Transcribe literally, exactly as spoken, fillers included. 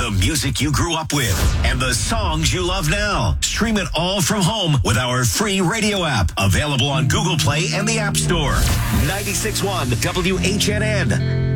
The music you grew up with and the songs you love now. Stream it all from home with our free radio app. Available on Google Play and the App Store. ninety-six point one W H N N.